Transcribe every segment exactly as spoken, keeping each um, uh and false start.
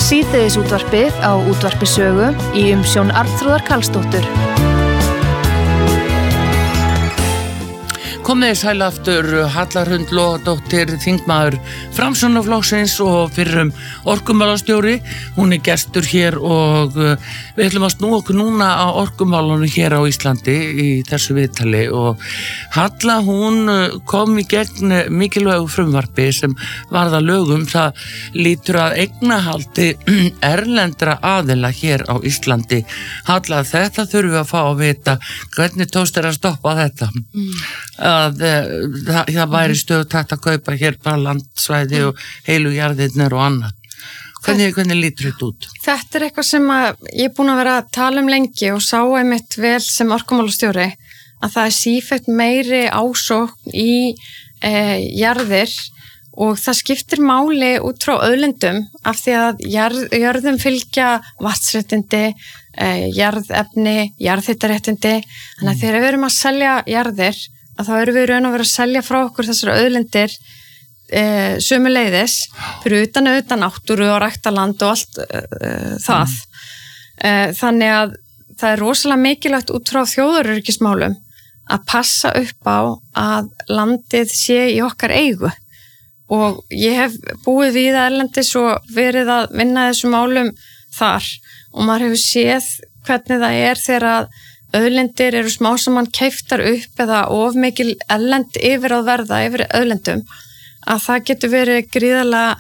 Síðdegisútvarpið á Útvarpi Sögu í umsjón Arnþrúðar Karlsdóttur. Komið sæl aftur, Halla Hrund Logadóttir, þingmaður Framsóknarflokksins og fyrrum orkumálastjóri. Hún er gestur hér og við ætlum að snúa okkur núna á orkumálunum hér á Íslandi í þessu viðtali. Og Halla, hún kom í gegn mikilvægu frumvarpi sem varða lögum. Það lítur að eignahaldi erlendra aðila hér á Íslandi. Halla, þetta þurfum við að fá að vita. Hvernig tókst þér að stoppa þetta? Mm. að það, það væri stöðugt að kaupa hér bara landsvæði og heilu jarðirnar og annað. Hvernig, hvernig lítur þetta út? Þetta er eitthvað sem að ég er búin að vera að tala um lengi og sá einmitt vel sem orkumálastjóri að það er sífellt meiri ásókn í e, jarðir og það skiptir máli út frá auðlindum af því að jarð, jörðum fylgja vatnsréttindi, e, jarðefni, jarðhitaréttindi. Þannig að þegar við erum að selja jarðir að þá erum við raun og verið að selja frá okkur þessar auðlindir e, sömuleiðis fyrir utan utan náttúru og ræktarland og allt e, það. E, þannig að það er rosalega mikilvægt út frá þjóðaröryggismálum að passa upp á að landið sé í okkar eigu. Og ég hef búið við erlendis og verið að vinna þessum málum þar og maður hefur séð hvernig það er þegar að auðlindir eru smá saman keyptar upp eða of mikil erlend yfir að verða yfir auðlindum að það getur verið gríðarlega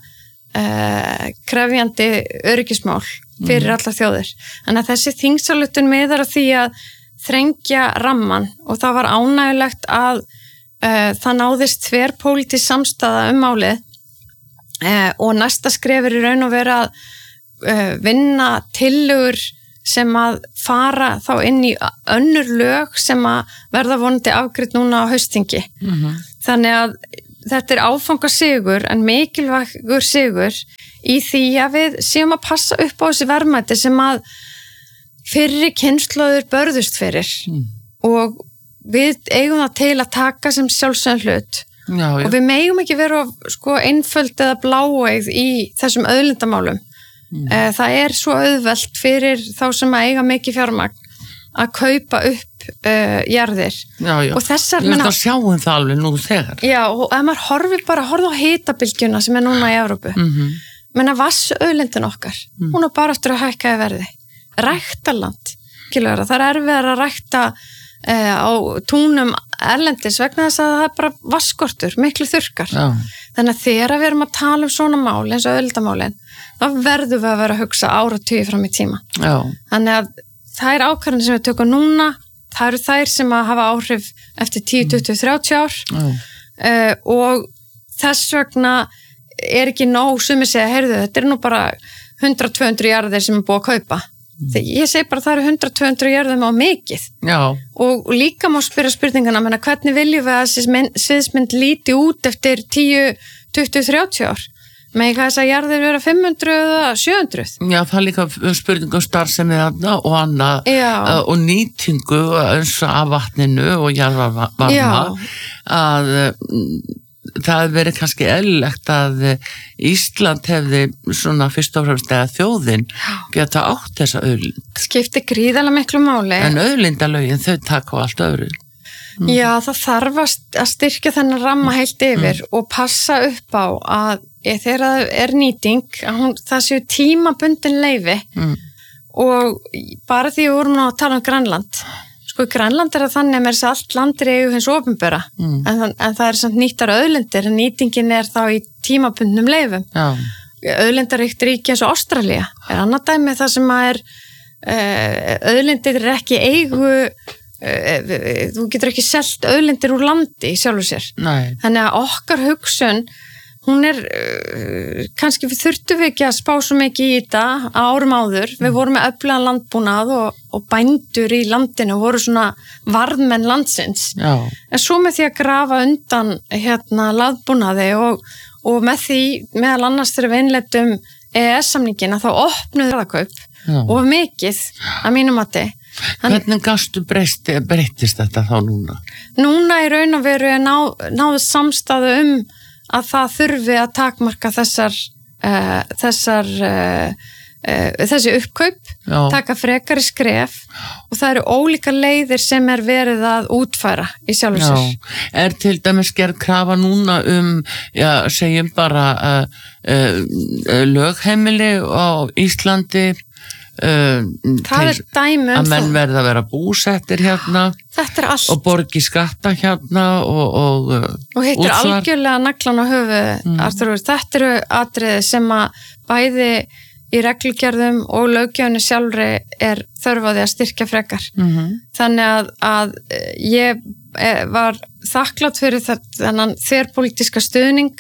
eh, krefjandi öryggismál fyrir mm. allar þjóðir. Þannig að þessi þingsályktun miðar að því að þrengja ramman og það var ánægulegt að eh, það náðist þverpólitísk samstaða um málið eh, og næsta skref er í raun og vera að eh, vinna tillögur sem að fara þá inn í önnur lög sem að verða vonandi afgreidd núna á haustþingi. Mm-hmm. Þannig að þetta er áfangasigur en mikilvægur sigur í því að við séum að passa upp á þessi verðmæti sem að fyrri kynslóðir börðust fyrir mm. og við eigum það til að taka sem sjálfsögðan hlut. Já, já. Og við megum ekki vera sko, einföld eða bláeygð í þessum auðlindamálum. Mm. Það er svo auðvelt fyrir þá sem að eiga mikið fjármagn að kaupa upp uh, jarðir. Já, já. Og þessar... Ég veist að sjáum það alveg nú þegar. Já, og ef maður horfir bara, horfið á hitabylgjuna sem er núna í Evrópu. Mm-hmm. Menna vassauðlindin okkar, mm. hún er bara eftir að hækka í verði. Ræktarland, kilværa, það er erfiðar að rækta uh, á túnum erlendis vegna þess að það er bara vasskortur, miklu þurrkar. Já. Þannig að þegar við erum að tala um svona mál eins og auðlindamálin, þá verðum við að vera að hugsa áratugi fram í tíma. Já. Þannig að það er ákvarðanir sem við tökum núna, það eru þær sem að hafa áhrif eftir tíu, tuttugu, þrjátíu ár uh, og þess vegna er ekki nóg sumir segja, heyrðu, þetta er nú bara hundrað til tvö hundruð jarðir sem er búið að kaupa. Þegar ég segi bara það eru hundrað til tvö hundruð jarðum á mikið. Já. Og líka má spyrja spurningana, menna, hvernig viljum við að þessi sviðsmynd líti út eftir tíu, tuttugu, þrjátíu ár? Með hvað þess að jarðir vera fimm hundruð eða sjö hundruð? Já, það er líka spurningum starfsemi og annað uh, og nýtingu eins af vatninu og jarðvarma að uh, það hefði verið kannski eðlilegt að Ísland hefði svona fyrst og fremst eða þjóðin geta átt þessa auðlind. Skipti gríðarlega miklu máli. En auðlindalögin þau taka á allt öðru. Mm. Já, það þarf að styrkja þennan ramma heilt yfir mm. og passa upp á að þegar það er nýting, að hún, það séu tímabundin leyfi mm. og bara því við vorum að tala um Grænland. Sko í Grænland er það þannig að mér sé allt landir eigu hins opinbera mm. en, en það er samt nýttar auðlindir en nýtingin er þá í tímabundnum leifum. Já. Auðlindaríkt ríki eins og Ástralía er annað dæmi það sem að er uh, auðlindir er ekki eigu uh, þú getur ekki selt auðlindir úr landi í sjálfu sér. Nei. Þannig að okkar hugsun hún er, uh, kannski við þurftum við ekki að spá svo mikið í þetta árum áður, við vorum með öflugan landbúnað og, og bændur í landinu voru svona varðmenn landsins. Já. En svo með því að grafa undan hérna landbúnaði og, og með því meðal annars þegar við innleiddum E E S-samningin að þá opnuðu ferðakaup og mikið að mínum mati. Hvernig gastu breysti, breytist þetta þá núna? Núna í raun og veru ná, náðu samstæðu um að það þurfi að takmarka þessar uh, þessar uh, uh, þessi uppkaup, Já. taka frekari skref og það eru ólíka leiðir sem er verið að útfæra í sjálfu sér. Er til dæmis gerð krafa núna um, já, segjum bara uh, uh, lögheimili á Íslandi Uh, það er dæmi um að menn verða að vera búsettir hérna þetta er allt og borgi skatta hérna og, og, og hittir algjörlega naglan á höfu mm. Arþrúður, þetta eru atriði sem að bæði í reglugerðum og löggjöfunni sjálfri er þörfaði að styrkja frekar mm-hmm. þannig að, að ég var þakklátt fyrir þennan þverpólitíska stuðning.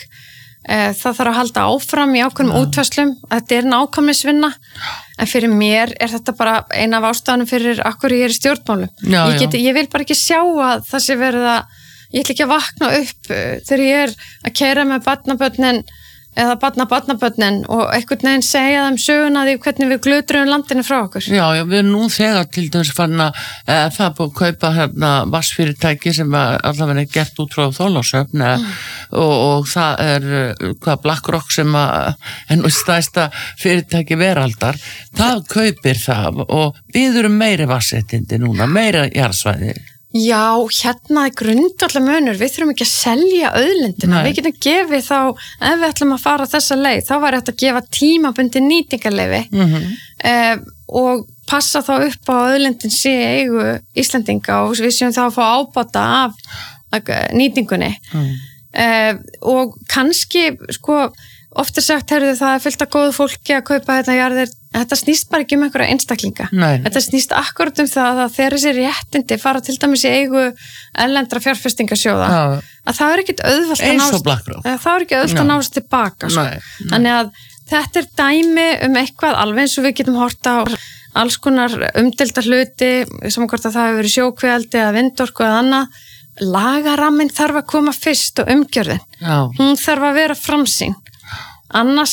Það þarf að halda áfram í ákveðnum ja. útfærslum, þetta er nákvæmnisvinna, en fyrir mér er þetta bara eina af ástæðanum fyrir akkur ég er í stjórnmálum. Já, ég, get, ég vil bara ekki sjá að það sé verið að, ég ætla ekki að vakna upp þegar ég er að keyra með barnabörnin eða barna-barnabörnin og einhvern veginn segja þeim söguna því hvernig við glutrum landinu frá okkur. Já, já, við erum nú þegar til dæmis fann að e, það búið að kaupa hérna vassfyrirtæki sem allavega er gert út frá Þorlákshöfn mm. og, og það er hvað BlackRock sem að er nú stærsta fyrirtæki veraldar, það kaupir það og við erum meiri vassréttindi núna, meira jarðsvæði. Já, hérna er grundvallar munur, við þurfum ekki að selja auðlindina, Nei. Við getum gefið þá, ef við ætlum að fara þessa leið, þá var þetta að gefa tímabundi nýtingarleyfi mm-hmm. eh, og passa þá upp á auðlindin sé eigu Íslendinga og við séum þá að fá ábata af, af nýtingunni mm. eh, og kannski, sko, oft er sagt, herðu það er fullt af góðu fólki að kaupa þetta jarðir, þetta snýst bara ekki um einhverja einstaklinga. Nei. Þetta snýst akkurat um það að þegar þessi réttindi fara til dæmis í eigu erlendra fjárfestingasjóða, Já. Að það er ekkit auðvelt að nást, það er ekki auðvelt að nást tilbaka. Sko. Nei. Nei. Þannig að þetta er dæmi um eitthvað alveg eins og við getum horta á alls konar umdelda hluti, sem hvort að það hefur verið sjókvíaldi eða vindorku eða annað, lagaramminn þarf að koma fyrst og umgjörðin. Já. Hún þarf að vera framsýn. Annars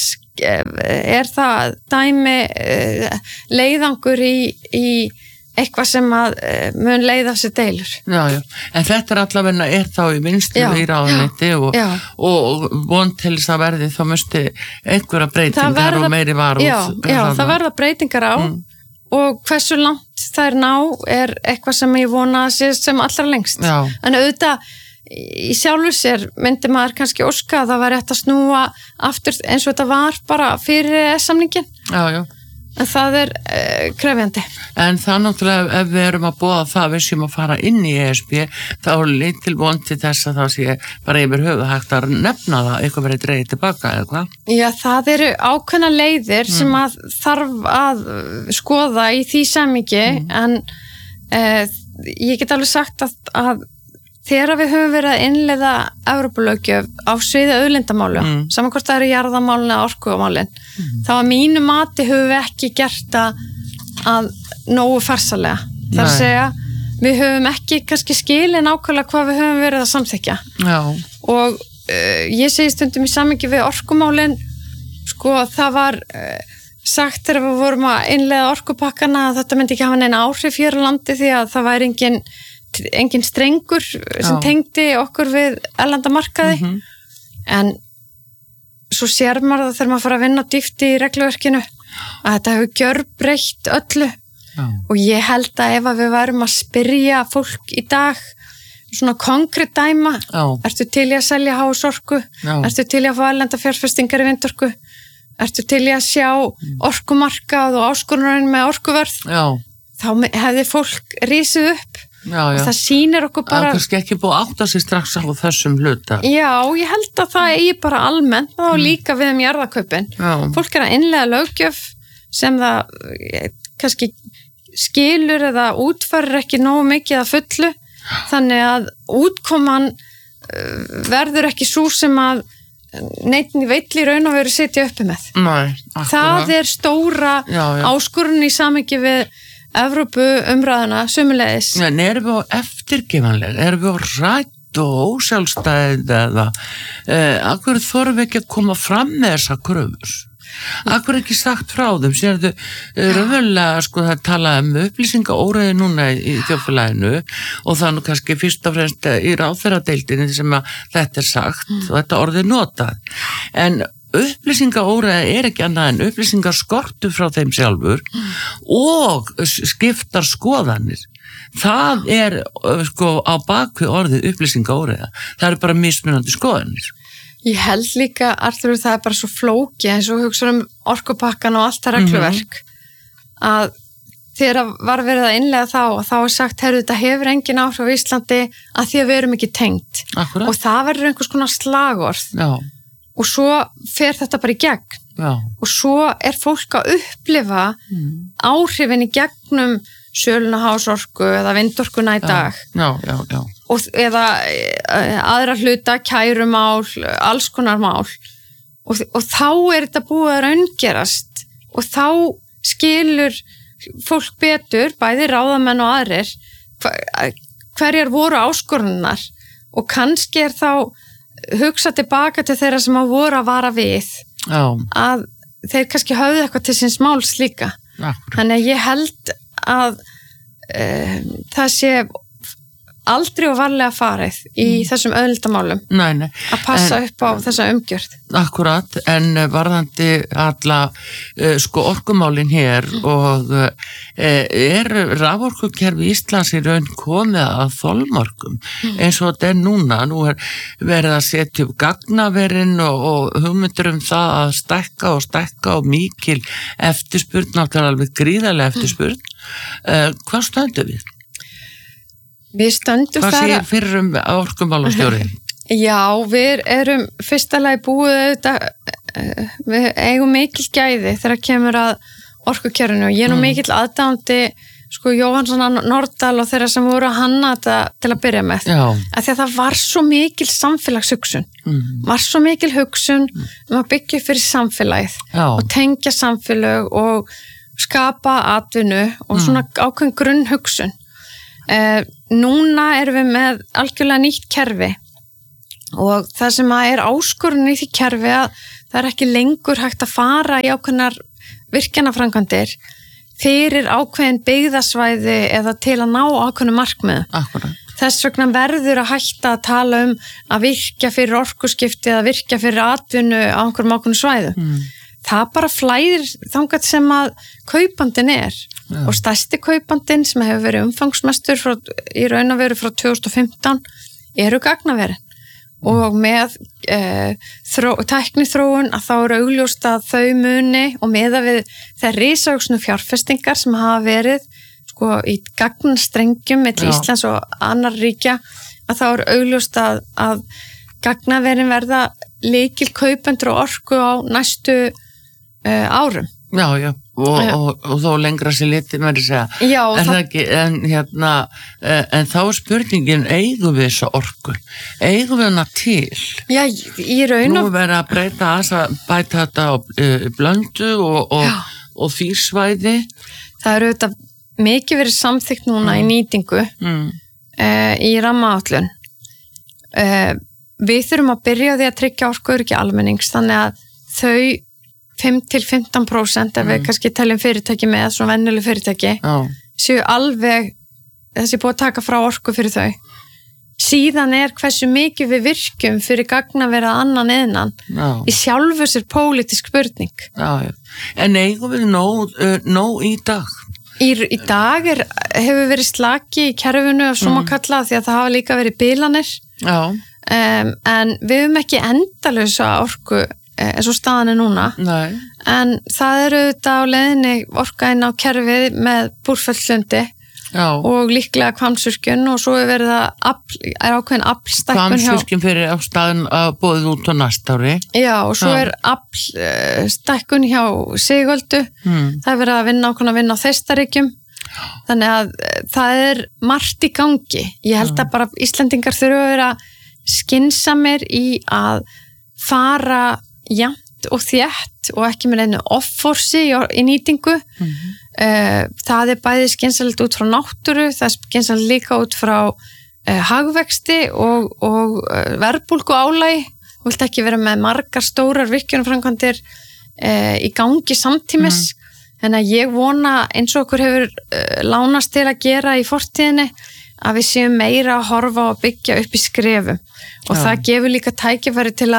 er það dæmi leiðangur í, í eitthvað sem að mun leiða sér deilur. Já, já, en þetta er allavega er þá í vinstri í ráðuneyti og, og von til þess að verði þá musti einhverja breytingar verða, og meiri varúð. Já, já það verða breytingar á mm. og hversu langt þær ná er eitthvað sem ég vona að sé sem allra lengst. Já. En auðvitað í sjálfu sér myndi maður kannski óska að það var rétt að snúa aftur eins og þetta var bara fyrir samningin. Já, já. En það er uh, krefjandi. En það náttúrulega ef við erum að boða það við sem að fara inn í E S B þá er lítil von til þess að það sé bara yfir höfuð hægt að nefna það eitthvað verið dreigið tilbaka eða hvað? Já, það eru ákveðna leiðir mm. sem að þarf að skoða í því samhengi mm. en uh, ég get alveg sagt að, að þegar við höfum verið að innleiða Evrópulöggjöf á sviði auðlindamálu, mm. saman hvort það eru jarðamálin eða orkumálin, mm. þá að mínu mati höfum við ekki gert að, að nógu farsalega. Það er að segja, við höfum ekki kannski skilið nákvæmlega hvað við höfum verið að samþykja. Já. Og uh, ég segi stundum í samhengi við orkumálin, sko það var uh, sagt þegar við vorum að innleiða orkupakkana að þetta myndi ekki hafa neina áhrif hér á landi því að það væri engin engin strengur sem Já. Tengdi okkur við erlenda markaði mm-hmm. en svo sér maður það þegar maður fara að vinna dýft í regluverkinu að þetta hefur gjörbreytt öllu Já. Og ég held að ef að við værum að spyrja fólk í dag svona konkrétt dæma Já. Ertu til í að selja hásorku ertu til í að fá erlenda fjárfestingar í vindorku ertu til í að sjá orkumarkað og áskorunarinn með orkuverð Já. Þá hefði fólk risið upp Já, já. Og það sýnir okkur bara... Það er kannski ekki búið að átta sig strax á þessum hluta. Já, ég held að það eigi bara almennt og mm. líka við um jarðakaupin. Já. Fólk er að innlega löggjöf sem það kannski skilur eða útfærir ekki nógu mikið að fullu. Þannig að útkoman verður ekki svo sem að neitt veitli raun og veru sitja uppi með. Nei, akkurat. Það er stóra já, já. Áskorun í samhengi við Evrópu umræðuna sömulegis. En erum við á eftirgefanlega, erum við á rætt og ósjálfstæð eða eh, akkur þorfum við ekki að koma fram með þessa kröfur? Akkur ekki sagt frá þeim? Sérðu raunverulega sko það talaði um upplýsingaóreiði núna í, í þjóðfélaginu og það nú kannski fyrst og fremst í ráðherradeildinni sem að þetta er sagt mm. og þetta orðið notað. En upplýsingaóreiða er ekki annað en upplýsingaskortur frá þeim sjálfur mm. og skiptar skoðanir. Það er sko á bakvið orðið upplýsingaóreiða. Það eru bara mismunandi skoðanir. Ég held líka, Arþrúður, það er bara svo flókið eins og hugsa um orkupakkan og allt það regluverk mm-hmm. að þegar var verið að innlega þá og þá er sagt, heyrðu, þetta hefur engin áhrif á Íslandi að því að við erum ekki tengt. Akkurat. Og það verður einhvers konar slagorð. Já. Og svo fer þetta bara í gegn. Já. Og svo er fólk að upplifa mm. áhrifin í gegnum söluna hásorku eða vindorkuna í dag. Já, já, já. Og, eða aðra hluta, kærumál, alls konar mál. Og, og þá er þetta búið að raungerast og þá skilur fólk betur, bæði ráðamenn og aðrir, hverjar voru áskorunar og kannski er þá hugsa tilbaka til þeirra sem að voru að vara við Já. Að þeir kannski höfðu eitthvað til síns máls líka. Já. Þannig að ég held að um, það sé aldrei og varlega farið í mm. þessum auðlindamálum nei, nei. Að passa en, upp á þessa umgjörð. Akkurat, en varðandi alla uh, sko orkumálin hér mm. og uh, er raforkukerfi Íslands í raun komið að þolmörkum mm. eins og þetta er núna, nú er verið að setja upp gagnaverin og, og hugmyndur um það að stækka og stækka og mikil eftirspurn, náttúrulega alveg gríðarlega eftirspurn. Mm. Uh, hvað stöndu við? Við stöndum Hvað þar segir fyrir um orkumálastjóri? Já, við erum fyrstulega búið auðvitað, við eigum mikil gæði þegar kemur að orkukerfinu og ég er nú mm. mikill aðdáandi sko Jóhannsson Nordal og þeirra sem voru að hanna þetta til að byrja með. Já. Að því að það var svo mikil samfélagshugsun, mm. var svo mikil hugsun mm. um að byggja fyrir samfélagið Já. Og tengja samfélag og skapa atvinnu og svona mm. ákveðin grunnhugsun. Uh, núna erum við með algjörlega nýtt kerfi og það sem að er áskorun í því kerfi að það er ekki lengur hægt að fara í ákveðnar virkjanaframkvæmdir fyrir ákveðin byggðasvæði eða til að ná ákveðinu markmið. Akkurat. Þess vegna verður að hætta að tala um að virkja fyrir orkuskipti eða virkja fyrir atvinnu á einhverjum ákveðinu svæðu. Mm. Það bara flæðir þangað sem að kaupandinn er. Já. Og stærsti kaupandinn sem hefur verið umfangsmestur frá, í raun og veru frá tvö þúsund og fimmtán eru gagnaverin mm. og með e, þró, tækniþróun að þá eru augljóst að þau muni og meða við þær risavaxnu fjárfestingar sem hafa verið sko í gagnastrengjum milli Íslands og annar ríkja að þá eru augljóst að, að gagnaverin verða lykil kaupendur og orku á næstu e, árum. Já, já. Og, og, og þó lengra sér litið með þess að Já, en, það... ekki, en, hérna, en þá er spurningin eigum við þessa orku eigum við hana til Já, í raun og nú verður að breyta að bæta þetta á uh, blöndu og, og, og fýrsvæði það eru auðvitað mikið verið samþykkt núna mm. í nýtingu mm. uh, í rammaáætlun uh, við þurfum að byrja því að tryggja orkuöryggi almennings þannig að þau fimm til fimmtán prósent ef við mm. kannski teljum fyrirtæki með svona venjuleg fyrirtæki oh. séu alveg þessi búið að taka frá orku fyrir þau síðan er hversu mikið við virkjum fyrir gagnaverið annan innan oh. í sjálfu sér pólitísk spurning Já, já. En eigum við nóg, uh, nóg í dag? Í, í dag er, hefur verið slaki í kerfinu og svo má mm. kalla því að það hafa líka verið bilanir um, en við höfum ekki endalausa orku eins og staðan er núna Nei. En það eru þetta á leiðinni orka inn á kerfið með Búrfellslundi og líklega Hvammsvirkjun og svo er verið að afl, er ákveðin aflstækkun hjá Hvammsvirkjun fyrir á staðin að bóðið út á næsta ári Já og svo Já. Er aflstækkun hjá Sigöldu hmm. það er verið að vinna ákveðin að vinna á Þeistareykjum þannig að það er margt í gangi ég held að bara Íslendingar þurfa að vera skynsamir í að fara jafnt og þétt og ekki með einu offorsi í, í nýtingu mm-hmm. uh, það er bæði skynsamlegt út frá náttúru það er skynsamlegt líka út frá uh, hagvexti og, og uh, verðbólgu álægi og vilt ekki vera með margar stórar virkjunarframkvæmdir uh, í gangi samtímis mm. en að ég vona eins og okkur hefur uh, lánast til að gera í fortíðinni að við séum meira að horfa og byggja upp í skrefum og Já. Það gefur líka tækifæri til að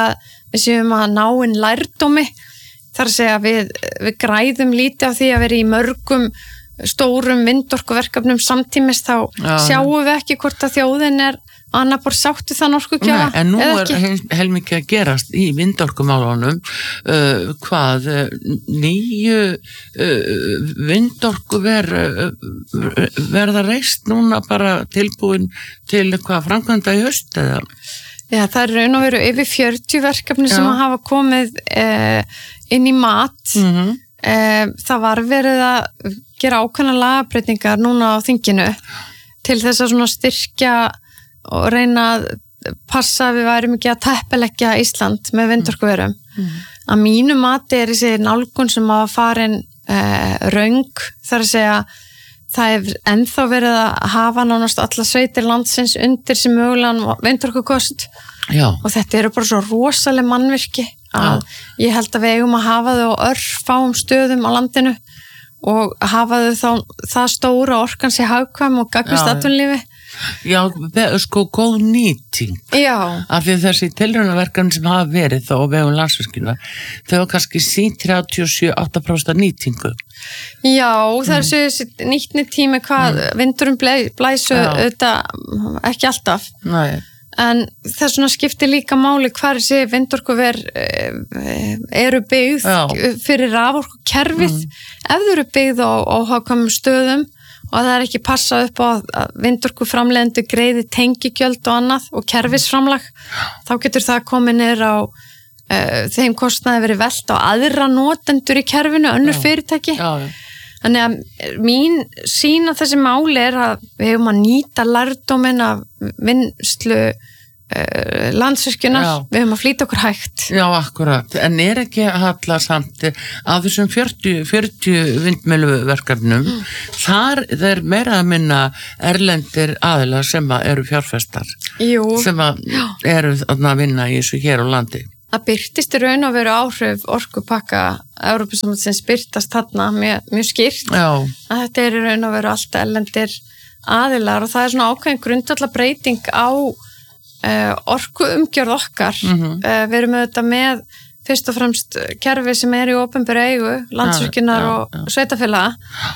við séum að ná inn lærdómi, þar að segja við, við græðum lítið af því að vera í mörgum stórum vindorkuverkefnum samtímis, þá Já. sjáum við ekki hvort að þjóðin er annað bor sáttu þann orkugjafa. Nei, en nú er heilmikið að gerast í vindorkumálunum uh, hvað uh, nýju uh, vindorkuver uh, verða reist núna bara tilbúin til hvað framkvæmda í haust eða? Já, það er raun og veru yfir fjörutíu verkefni Já. sem að hafa komið eh, inn í mat. Mm-hmm. eh, það var verið að gera ákveðna lagabreytingar núna á þinginu til þess að svona styrkja og reyna að passa að við værum ekki að teppileggja Ísland með vindorkuverum. Mm. Að mínu mati er þessi nálgun sem að farin eh, röng, þar að segja það er ennþá verið að hafa nánast alla sveitir landsins undir sem mögulegan vindorkukost og þetta eru bara svo rosaleg mannvirki að Já. ég held að við eigum að hafa þau á örfáum stöðum á landinu og hafa þau þá það stóra orkan sé hagkvæm og gagnast atvinnulífi. Já, sko, góð nýting. Já. Af því þessi tilraunaverkefni sem hafa verið þá á vegum Landsvirkjunar, þau hafa kannski sínt þrjátíu og sjö til áttatíu prósent nýtingu. Já, það er svo þessi nýtni tími hvað mm. vindurum blæsu auðvitað ekki alltaf. Nei. En það svona skiptir líka máli hvar þessi vindorkuver eru byggð Já. fyrir raforkukerfið. Mm. Ef þau eru byggð á óhagkvæmum stöðum og það er ekki passað upp á að vindorkuframleiðendur greiði tengigjöld og annað og kerfisframlag, þá getur það komið niður á uh, þeim kostnaði verið velt á aðra notendur í kerfinu, önnur Já. fyrirtæki. Já. Þannig að mín sýn á þessi máli er að við hefum að nýta lærdóminn af vinnslu uh, Landsvirkjunar, við höfum að flýta okkur hægt. Já, akkurat, en er ekki að halla samt að þessum fjörutíu, fjörutíu vindmylluverkefnum, mm. þar er meira að minna erlendir aðilar sem að eru fjárfestar, Jú. sem að Já. eru að vinna í þessu hér á landi. Það byrtist í raun og veru áhrif orkupakka Evrópusambandsins byrtast þarna mjög, mjög skýrt Já. að þetta er í raun og veru allt erlendir aðilar og það er svona ákveðin grundvallar breyting á uh, orkuumgjörð okkar. Mm-hmm. uh, við erum auðvitað með fyrst og fremst kerfi sem er í opinberu eigu, Landsvirkjunar ja, ja, ja. og sveitafélaga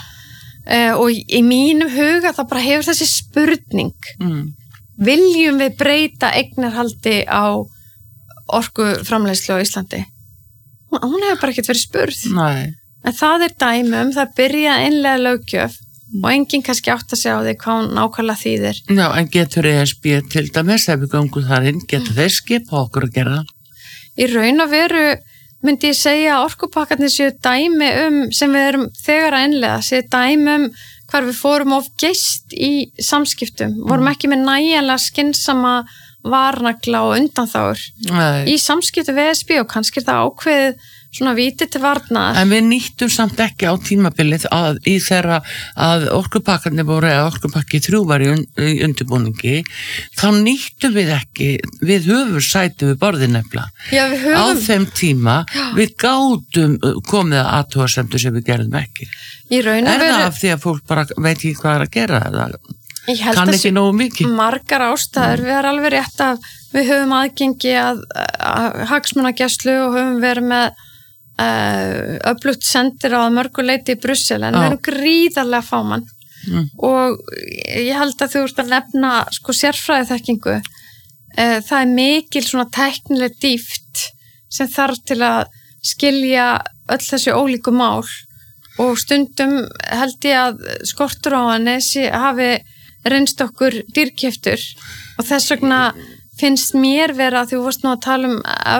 uh, og í, í mínum huga það bara hefur þessi spurning mm. viljum við breyta eignarhaldi á orkuframleiðslu á Íslandi? Hún hefur bara ekkert verið spurð. Nei. En það er dæmum, það byrja einlega löggjöf og enginn kannski átt að segja á því hvað hún nákvæmlega þýðir. Já, en getur E S B til dæmis ef við gangum þar inn, getur þeir skipa okkur að gera það? Í raun og veru myndi ég segja að orkupakkarnir séu dæmi um sem við erum þegar að innlega, séu dæmi um hvar við fórum of geist í samskiptum, vorum ekki með nægilega skynsama varnagla og undanþágur Nei. í samskiptu við E S B og kannski er það ákveðið svona víti til varnar. En við nýttum samt ekki á tímabilið að í þeirra að orkupakkarnir voru eða orkupakki þrjú var í, un, í undirbúningi, þá nýttum við ekki við höfum sæti við borðið nefnilega. Já, við höfum. Á þeim tíma Já. við gátum komið að athugasemdu sem við gerðum ekki. Í raun og veru. Er það veru... af því að fólk bara veit ekki hvað er að gera það? Kann ekki nógu mikið. Margar ástæður, mm. við erum alveg rétt að við höfum aðgengi að, að hagsmunagæslu og höfum verið með uh, öflugt sendir á mörguleiti í Brussel en ah. við erum gríðarlega fámann mm. og ég held að þú ert að nefna sko sérfræðiþekkingu uh, það er mikil svona tæknileg dýpt sem þarf til að skilja öll þessi ólíku mál og stundum held ég að skortur á henni hafi reynst okkur dýrkeyptur og þess vegna finnst mér vera að þú varst nú að tala um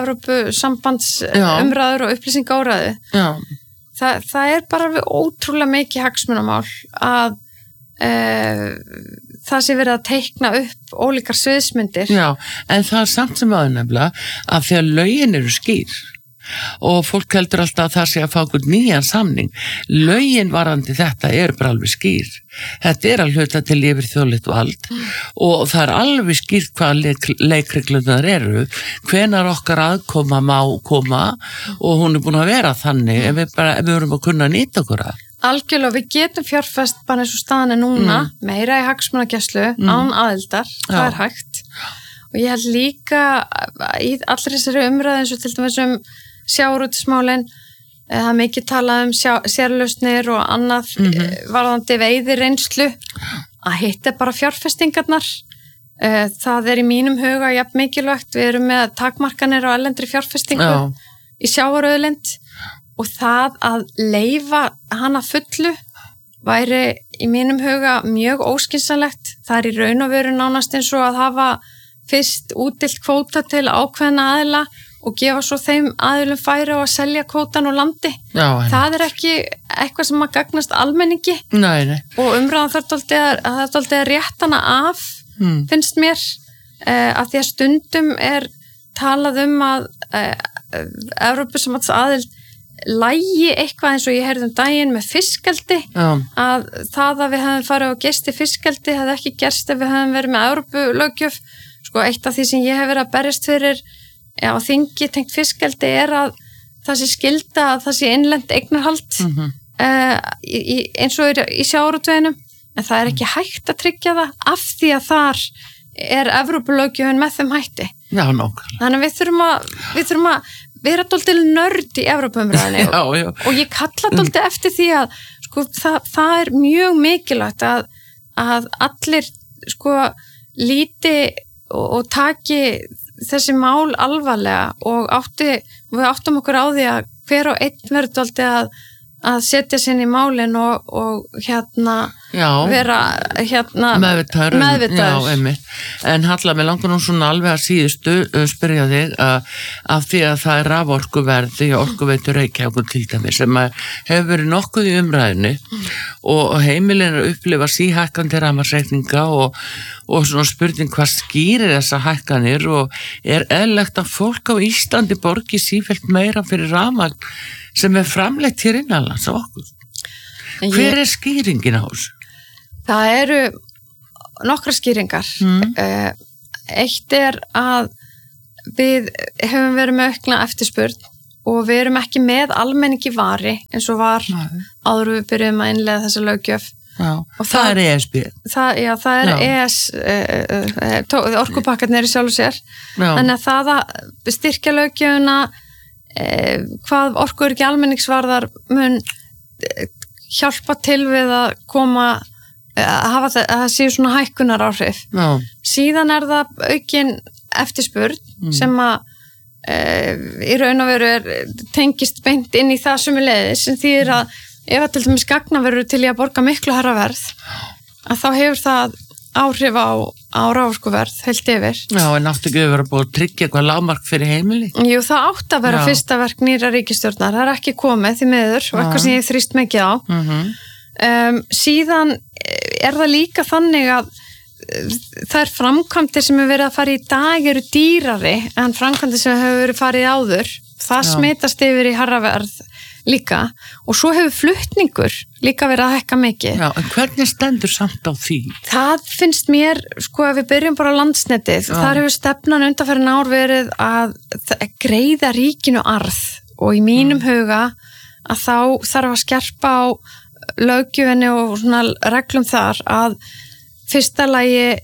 Evrópusambandsumræður og upplýsingaóræðu. Þa, það er bara ótrúlega mikið hagsmunamál að e, það sé verið að teikna upp ólíkar sviðsmyndir. Já, en það er samt sem aður nefnilega að því að lögin eru skýr og fólk heldur alltaf að það sé að fá okkur nýjan samning. Lögin varandi þetta er bara alveg skýr. Þetta er að hluta til yfir þjóðlegt vald mm. og það er alveg skýrt hvað leik, leikreglunar eru, hvenar okkar aðkoma má koma og hún er búin að vera þannig ef við, bara, ef við erum að kunna nýta okkur að. Algjörlega, við getum fjárfest bara eins og staðan er núna, mm. meira í hagsmunagæslu, mm. án aðildar, það ja. er hægt. og ég held líka í allir þessari umræðu eins og til dæmis um sjávarútvegsmálin, það er mikið talað um sjá, sérlausnir og annað mm-hmm. varðandi veiðireynslu, að hitta bara fjárfestingarnar. Það er í mínum huga jafn mikilvægt, við erum með takmarkanir á erlendri fjárfestingu Já. Í sjávarauðlind og það að leyfa hana fullu væri í mínum huga mjög óskynsamlegt. Það er í raun og veru nánast eins og að hafa fyrst útdeilt kvóta til ákveðna aðila og gefa svo þeim aðilum færi á að selja kvótan úr landi. Já, það er ekki eitthvað sem að gagnast almenningi nei, nei. Og umræðan þarf dálítið að rétta hana af Hmm. finnst mér uh, að því að stundum er talað um að uh, Evrópusambands aðild lægi eitthvað eins og ég heyrði um daginn með fiskeldi Já. Að það að við hefum farið á gesti fiskeldi hefði ekki gerst ef við hefum verið með Evrópulöggjöf. Sko eitt af því sem ég hef verið að berjast fyrir á þingi tengt fiskeldi er að það sé skylda að það sé innlent eignarhald mm-hmm. uh, í, í, eins og í, í sjávarútveginum. En það er ekki hægt að tryggja það af því að þar er Evrópulöggjöfin með þeim hætti. Já, nákvæmlega. Þannig að við þurfum að, við þurfum að vera dálítið nörd í Evrópumræðinni og, og ég kalla dálítið eftir því að sko, það, það er mjög mikilvægt að, að allir sko, líti og, og taki þessi mál alvarlega og átti, við áttum okkur á því að hver og einn verður dálítið að að setja sér í málin og, og hérna já, vera hérna meðvitaður, meðvitaður. Já, einmitt. En Halla, mér langar nú svona alveg að síðustu uh, spyrja þig að af því að það er raforkuverði og Orkuveitu Reykjavíkur til dæmis sem hefur verið nokkuð í umræðinni mm. og heimilin er að upplifa síhækkandi rafmagnsreikninga og, og svona spurning hvað skýrir þessa hækkanir og er eðlilegt að fólk á Íslandi borgi sífellt meira fyrir rafmagn sem er framleitt hér innanlands á okkur. Ég... Hver er skýringin á þessu? Það eru nokkra skýringar. Mm. Eitt er að við hefum verið með aukna eftirspurn og við erum ekki með almenningi vari eins og var Nei. Áður við byrjuðum að innleiða þessa löggjöf. Já, og það, það er E S B. Það, já, það er já. E S, uh, uh, orkupakkarnir í sjálfu sér. Já. Þannig að það að styrkja löggjöfuna Eh, hvað orkuður ekki almenningsvarðar mun eh, hjálpa til við að koma eh, að hafa það, að það séu svona hækkunar áhrif. Já. Síðan er það aukin eftirspurn mm. sem að eh, í raun og veru er tengist beint inn í það sem er leiðis sem þýðir að ef að til dæmis gagnaverur til í að borga miklu hærra verð að þá hefur það áhrif á, á raforkuverð heilt yfir. Já, en áttu ekki að vera búið að tryggja eitthvað lágmark fyrir heimili? Jú, það átti að vera Já. Fyrsta verk nýra ríkisstjórnar, það er ekki komið því miður og eitthvað sem ég þrýst mikið á. Mm-hmm. Um, síðan er það líka þannig að þær framkvæmdir sem hefur verið að fara í dag eru dýrari en framkvæmdir sem hefur verið farið áður. Það Já. Smitast yfir í hærra verð líka og svo hefur flutningur líka verið að hækka mikið. Já, en hvernig stendur samt á því? Það finnst mér, sko, ef við byrjum bara á Landsnetið, Já. Þar hefur stefnan undanfarin ár verið að greiða ríkinu arð og í mínum mm. huga að þá þarf að skerpa á löggjöfinni og svona reglum þar að fyrsta lagi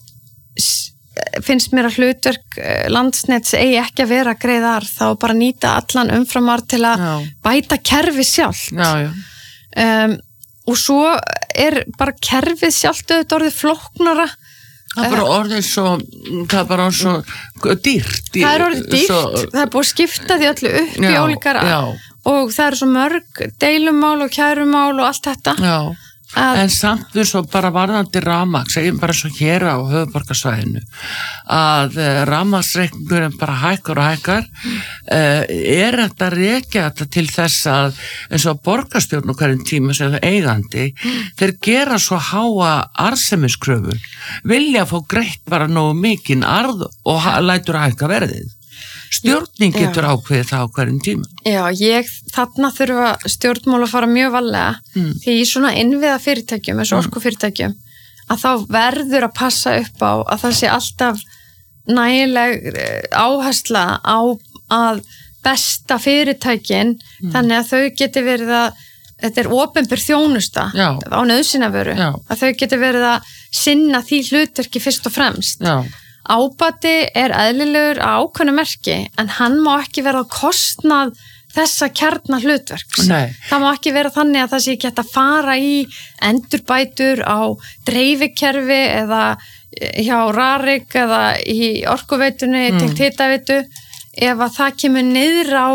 finnst mér að hlutverk Landsnets eigi ekki að vera að greiða arð, þá bara nýta allan umframarð til að já. Bæta kerfi sjálft. Já, já. Um, og svo er bara kerfið sjálft auðvitað orðið flóknara. Það er bara orðið svo, það er bara svo dýrt. Það er orðið dýrt, svo... það er búið að skipta því öllu upp já, í ólíkar og það er svo mörg deilumál og kærumál og allt þetta. Já. Að en samt við svo bara varðandi rafmagn, segjum bara svo hér á höfuðborgarsvæðinu að uh, rafmagnsreikningurinn bara hækkar og hækkar uh, er þetta rekja þetta til þess að eins og borgarstjórn og hverjum tíma sem það eigandi mm. þeir gera svo háa arðsemiskröfur vilja fá greitt bara nógu mikinn arð og ha- lætur hækka verðið. Stjórnin getur Já. Ákveðið það á hverjum tíma. Já, ég þarna þurfa stjórnmál að fara mjög varlega mm. því í svona innviða fyrirtækjum eins og orku fyrirtækjum að þá verður að passa upp á að það sé alltaf nægileg áhersla á að besta fyrirtækin mm. þannig að þau geti verið að þetta er opinber þjónusta Já. Á nauðsynjavöru að þau geti verið að sinna því hlutverki fyrst og fremst. Já. ábati er eðlilegur á ákveðnu merki en hann má ekki vera á kostnað þessa kjarna hlutverks. Nei. Það má ekki vera þannig að það sé ekki hægt að fara í endurbætur á dreifikerfi eða hjá Rarik eða í orkuveitunni mm. tengt hitaveitu ef að það kemur niður á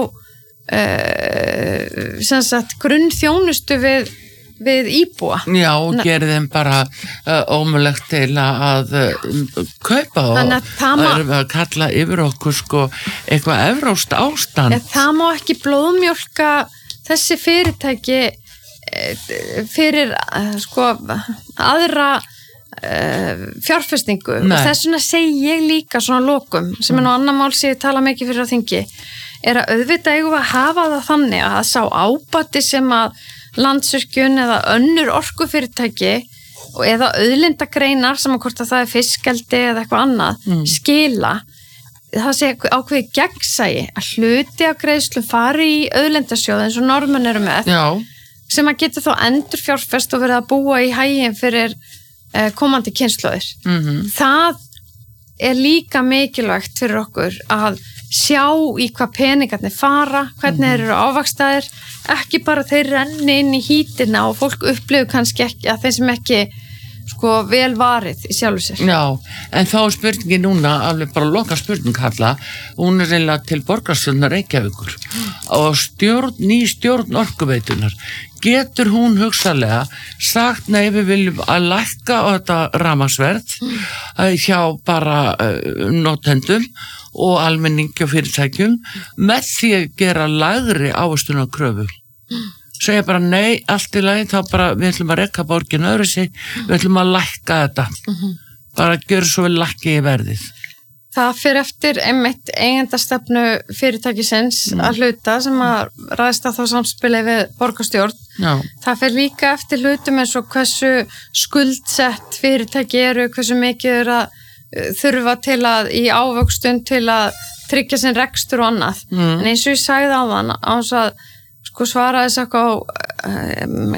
uh, sem sagt grunnþjónustu við við íbúa. Já, og gerir þeim bara uh, ómulegt til að uh, kaupa og að, að kalla yfir okkur sko eitthvað evróst ástand. En það má ekki blóðmjólka þessi fyrirtæki uh, fyrir uh, sko aðra uh, fjárfestingu. Nei. Og þess vegna segi ég líka svona lokum, sem er nú annar mál sem ég tala mikið fyrir á þingi, er að auðvitað eigum að hafa það þannig að sá ábati sem að Landsvirkjun eða önnur orkufyrirtæki og eða auðlindagreinar sem að hvort að það er fiskeldi eða eitthvað annað mm. skila það sé ákveði gegnsæi að hluti af greiðslum fari í auðlindasjóð eins og Norðmenn eru með Já. sem að geta þá endur fjárfest og verið að búa í haginn fyrir eh, komandi kynslóðir. Mm-hmm. Það er líka mikilvægt fyrir okkur að sjá í hvað peningarnir fara, hvernig þeir eru ávakstaðir, ekki bara þeir renni inn í hítina og fólk upplifur kannski ekki að þeir sem ekki sko vel varið í sjálfu sér. Já, en þá er spurningi núna, alveg bara loka spurning Halla, hún er reynilega til borgarstjórnar Reykjavíkur og stjórn, ný stjórn orkuveitunar. Getur hún hugsalega sagt nei við viljum að lækka á þetta rafmagnsverð mm. hjá bara uh, notendum og almenningi og fyrirtækjum með því að gera lægri ávöxtunar kröfu. Mm. Segja bara nei, allt í lagi, þá bara við ætlum að rekka borgin öðru sig, mm. við ætlum að lækka þetta. Mm-hmm. Bara gera svo vel lækki í verðið. Það fyrir eftir einmitt eigendastefnu fyrirtækisins mm. að hluta sem að ræðst að þá samspili við borgarstjórn. Já. Það fyrir líka eftir hlutum eins og hversu skuldsett fyrirtæki eru, hversu mikið eru að þurfa til að í ávöxtun til að tryggja sinn rekstur og annað. Mm. En eins og ég sagði á þann á þess að sko svara þess að um,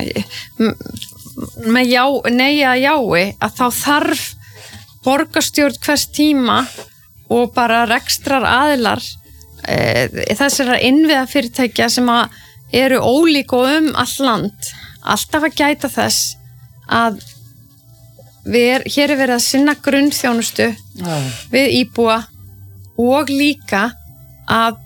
með já, nei að jái að þá þarf borgarstjórn hvers tíma og bara rekstrar aðilar e, þessara innviða fyrirtækja sem að eru ólík og um all land alltaf að gæta þess að við er, hér er verið að sinna grunnþjónustu oh. við íbúa og líka að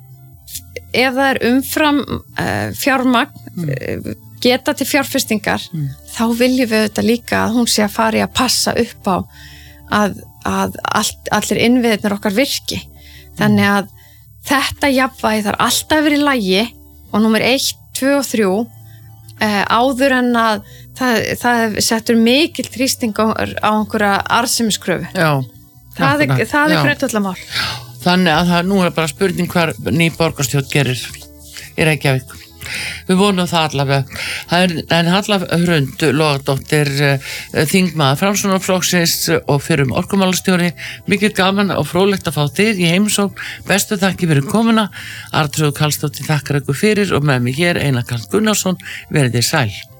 ef það er umfram uh, fjármagn mm. uh, geta til fjárfestingar mm. þá viljum við þetta líka að hún sé að fara í að passa upp á að, að allt, allir innviðirnir okkar virki. Þannig að þetta jafnvægi þarf alltaf verið í lagi og númer eitt, tvö og þrjú uh, áður en að það, það settur mikil þrýsting á, á einhverja arðsemiskröfu. Já. Það er, það er grundvallarmál. Þannig að það nú er bara spurning hvar ný borgarstjórn gerir í Reykjavík. Við vonum það allavega. Það er, en Halla Hrund Logadóttir, þingmaður Framsóknarflokksins og fyrrum orkumálastjóri, mikið gaman og fróðlegt að fá þig í heimsókn. Bestu þakki fyrir komuna. Arnþrúður Karlsdóttir þakkar ykkur fyrir og með mig hér Einar Karl Gunnarsson. Verið þið sæl.